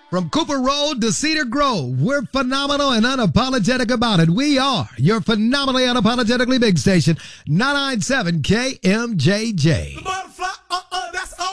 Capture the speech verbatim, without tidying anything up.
From Cooper Road to Cedar Grove, we're phenomenal and unapologetic about it. We are your phenomenally unapologetically big station, nine ninety-seven K M J J.